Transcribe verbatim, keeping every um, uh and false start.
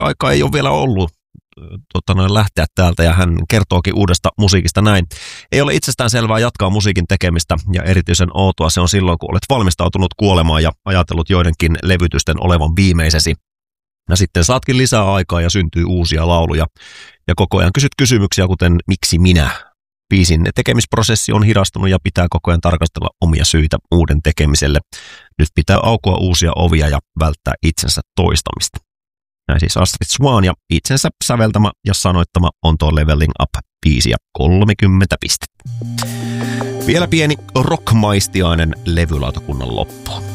aika ei ole vielä ollut tota, noin lähteä täältä, ja hän kertookin uudesta musiikista näin. Ei ole itsestään selvää jatkaa musiikin tekemistä, ja erityisen outoa se on silloin, kun olet valmistautunut kuolemaan ja ajatellut joidenkin levytysten olevan viimeisesi. Ja sitten saatkin lisää aikaa ja syntyy uusia lauluja. Ja koko ajan kysyt kysymyksiä, kuten miksi minä? Biisin tekemisprosessi on hidastunut ja pitää koko ajan tarkastella omia syitä uuden tekemiselle. Nyt pitää aukoa uusia ovia ja välttää itsensä toistamista. Näin siis Astrid Swan, ja itsensä säveltämä ja sanoittama on tuo Leveling Up-biisi ja kolmekymmentä pistettä. Vielä pieni rockmaistiainen levylautakunnan loppu.